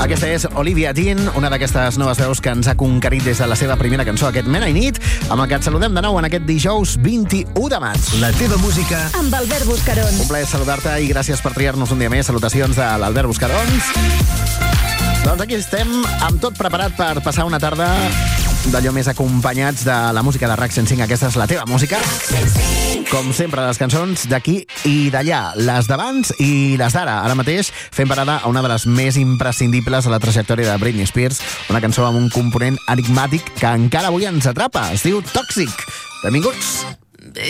Aquesta és Olivia Dean, una d'aquestes noves veus que ens ha conquerit des de la seva primera cançó, aquest Men I Need, amb el que et saludem de nou en aquest dijous 21 de maig. La teva música amb Albert Buscarons. Un plaer saludar-te i gràcies per triar-nos un dia més. Salutacions de l'Albert Buscarons. Doncs aquí estem, amb tot preparat per passar una tarda d'allò més acompanyats de la música de RAC 105. Aquesta és la teva música. Com sempre, les cançons d'aquí i d'allà, les d'abans i les d'ara. Ara mateix fem parada a una de les més imprescindibles de la trajectòria de Britney Spears, una cançó amb un component enigmàtic que encara avui ens atrapa. Es diu Tòxic. Benvinguts.